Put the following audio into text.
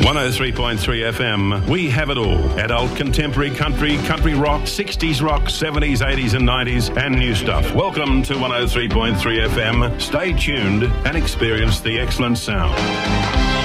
103.3 FM. We have it all. Adult, contemporary, country rock, 60s rock, 70s, 80s and 90s, and new stuff. Welcome to 103.3 FM. Stay tuned and experience the excellent sound.